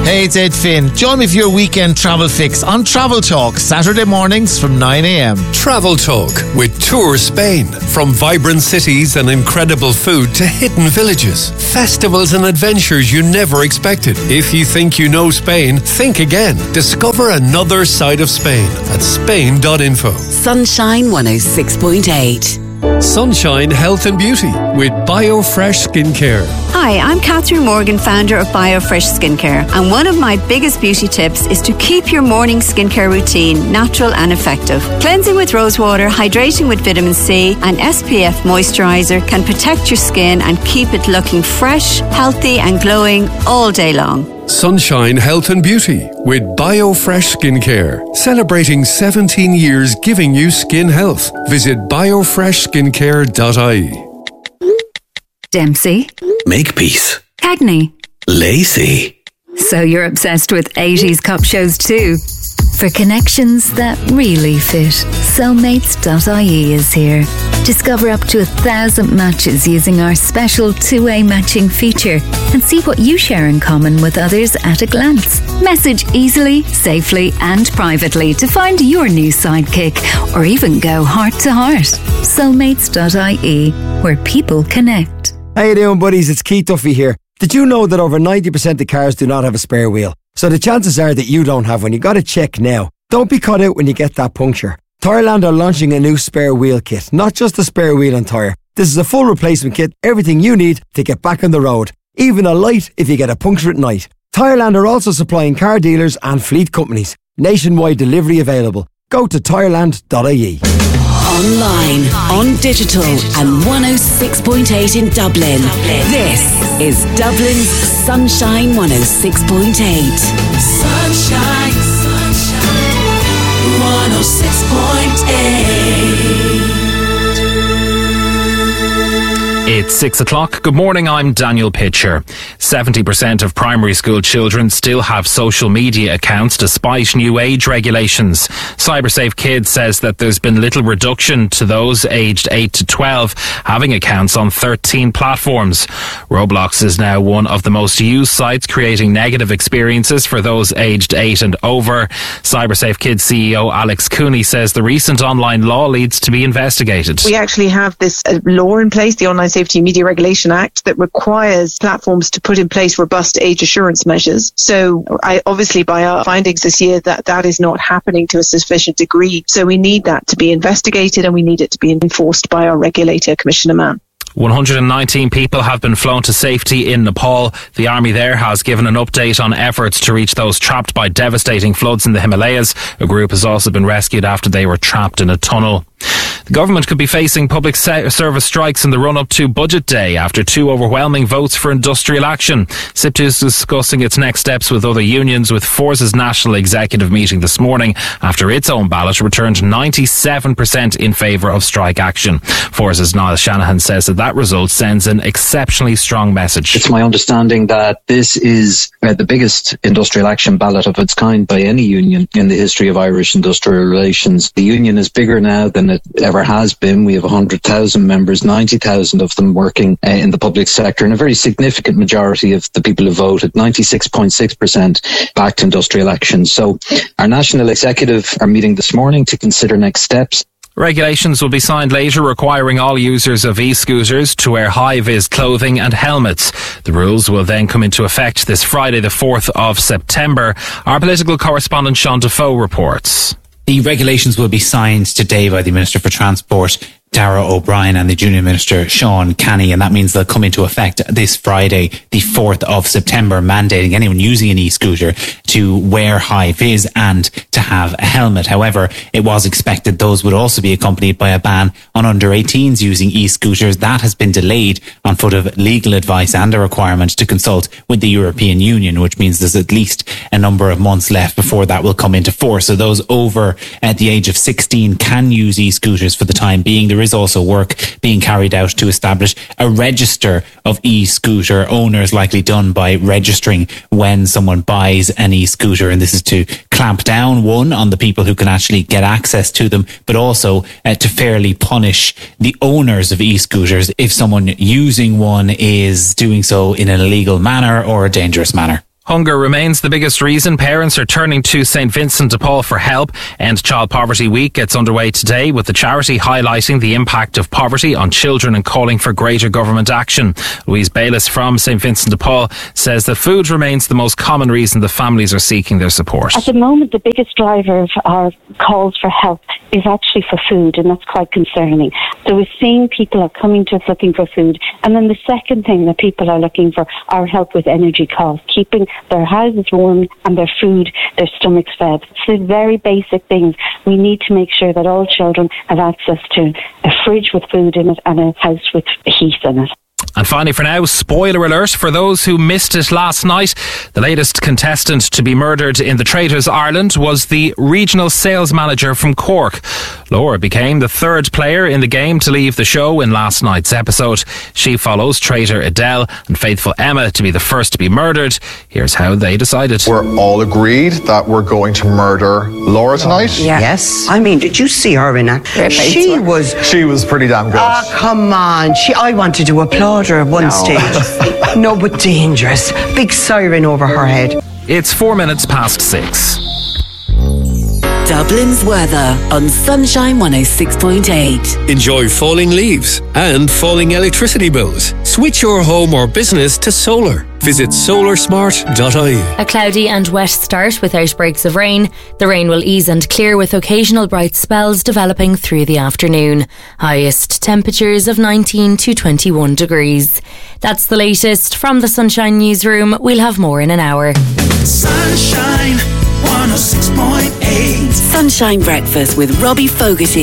Hey, it's Ed Finn. Join me for your weekend travel fix on Travel Talk, Saturday mornings from 9 a.m. Travel Talk with Tour Spain. From vibrant cities and incredible food to hidden villages, festivals and adventures you never expected. If you think you know Spain, think again. Discover another side of Spain at spain.info. Sunshine 106.8. Sunshine Health and Beauty with BioFresh Skincare. Hi, I'm Catherine Morgan, founder of BioFresh Skincare, and one of my biggest beauty tips is to keep your morning skincare routine natural and effective. Cleansing with rosewater, hydrating with vitamin C and SPF moisturiser can protect your skin and keep it looking fresh, healthy and glowing all day long. Sunshine Health and Beauty with BioFresh Skincare. Celebrating 17 years giving you skin health. Visit biofreshskincare.ie. Dempsey. Makepeace. Cagney. Lacey. So you're obsessed with 80s cop shows too? For connections that really fit, Soulmates.ie is here. Discover up to 1,000 matches using our special two-way matching feature and see what you share in common with others at a glance. Message easily, safely and privately to find your new sidekick or even go heart to heart. Soulmates.ie, where people connect. How you doing, buddies? It's Keith Duffy here. Did you know that over 90% of cars do not have a spare wheel? So the chances are that you don't have one. You got to check now. Don't be caught out when you get that puncture. Tyreland are launching a new spare wheel kit, not just a spare wheel and tyre. This is a full replacement kit, everything you need to get back on the road. Even a light if you get a puncture at night. Tyreland are also supplying car dealers and fleet companies. Nationwide delivery available. Go to tyreland.ie. Online, on digital and 106.8 in Dublin. This is Dublin's Sunshine 106.8. Sunshine, sunshine, 106.8. It's 6 o'clock. Good morning, I'm Daniel Pitcher. 70% of primary school children still have social media accounts despite new age regulations. CyberSafe Kids says that there's been little reduction to those aged 8 to 12 having accounts on 13 platforms. Roblox is now one of the most used sites, creating negative experiences for those aged 8 and over. CyberSafe Kids CEO Alex Cooney says the recent online law needs to be investigated. We actually have this law in place, the Online Safety Media Regulation Act, that requires platforms to put in place robust age assurance measures. So obviously by our findings this year that is not happening to a sufficient degree. So we need that to be investigated and we need it to be enforced by our regulator, Commissioner Mann. 119 people have been flown to safety in Nepal. The army there has given an update on efforts to reach those trapped by devastating floods in the Himalayas. A group has also been rescued after they were trapped in a tunnel. The government could be facing public service strikes in the run-up to Budget Day after two overwhelming votes for industrial action. SIPTU is discussing its next steps with other unions, with Force's national executive meeting this morning after its own ballot returned 97% in favour of strike action. Force's Niall Shanahan says that result sends an exceptionally strong message. It's my understanding that this is the biggest industrial action ballot of its kind by any union in the history of Irish industrial relations. The union is bigger now than it ever has been. We have 100,000 members, 90,000 of them working in the public sector, and a very significant majority of the people who voted, 96.6%, backed industrial action. So our national executive are meeting this morning to consider next steps. Regulations will be signed later requiring all users of e-scooters to wear high-vis clothing and helmets. The rules will then come into effect this Friday, the 4th of September. Our political correspondent Sean Defoe reports. The regulations will be signed today by the Minister for Transport, Darragh O'Brien, and the Junior Minister, Sean Canny, and that means they'll come into effect this Friday, the 4th of September, mandating anyone using an e-scooter to wear high vis and to have a helmet. However, it was expected those would also be accompanied by a ban on under 18s using e-scooters. That has been delayed on foot of legal advice and a requirement to consult with the European Union, which means there's at least a number of months left before that will come into force. So those over at the age of 16 can use e-scooters for the time being. There is also work being carried out to establish a register of e-scooter owners, likely done by registering when someone buys an e-scooter, and this is to clamp down, one, on the people who can actually get access to them, but also to fairly punish the owners of e-scooters if someone using one is doing so in an illegal manner or a dangerous manner. Hunger remains the biggest reason parents are turning to St Vincent de Paul for help. End Child Poverty Week gets underway today, with the charity highlighting the impact of poverty on children and calling for greater government action. Louise Bayliss from St Vincent de Paul says that food remains the most common reason the families are seeking their support. At the moment, the biggest driver of our calls for help is actually for food, and that's quite concerning. So we're seeing people are coming to us looking for food. And then the second thing that people are looking for are help with energy costs, keeping their houses warm and their food, their stomachs fed. So very basic things. We need to make sure that all children have access to a fridge with food in it and a house with heat in it. And finally for now, spoiler alert for those who missed it last night. The latest contestant to be murdered in the Traitors Ireland was the regional sales manager from Cork. Laura became the third player in the game to leave the show in last night's episode. She follows traitor Adele and faithful Emma to be the first to be murdered. Here's how they decided. We're all agreed that we're going to murder Laura tonight. Yeah. Yes. I mean, did you see her in action? She was pretty damn good. Oh, come on. I wanted to applaud her at one stage. No, but dangerous. Big siren over her head. It's 4 minutes past 6. Dublin's weather on Sunshine 106.8. Enjoy falling leaves and falling electricity bills. Switch your home or business to solar. Visit solarsmart.ie. A cloudy and wet start with outbreaks of rain. The rain will ease and clear with occasional bright spells developing through the afternoon. Highest temperatures of 19 to 21 degrees. That's the latest from the Sunshine Newsroom. We'll have more in an hour. Sunshine 106.8. Sunshine Breakfast with Robbie Fogarty.